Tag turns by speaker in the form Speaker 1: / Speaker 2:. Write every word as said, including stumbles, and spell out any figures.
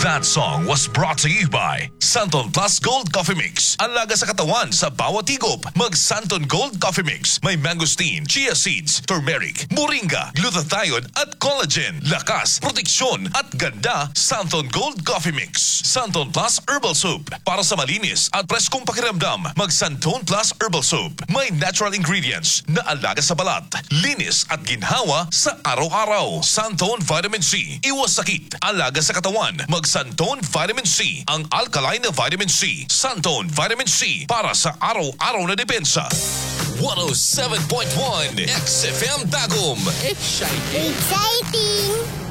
Speaker 1: That song was brought to you by Santon Plus Gold Coffee Mix. Alaga sa katawan sa bawat higop. Mag Santon Gold Coffee Mix. May mangosteen, chia seeds, turmeric, moringa, glutathione at collagen. Lakas, proteksyon at ganda. Santon Gold Coffee Mix. Santon Plus Herbal Soup. Para sa malinis at preskong pakiramdam, mag Santon Plus Herbal Soup. May natural ingredients na alaga sa balat, linis at ginhawa sa araw-araw. Santon Vitamin C. Iwas sakit. Alaga sa katawan. Mag Santon Vitamin C. Ang alkaline na vitamin C. Santon Vitamin C. Para sa araw-araw na depensa. one oh seven point one X F M Tagum.
Speaker 2: Exciting!
Speaker 3: Exciting!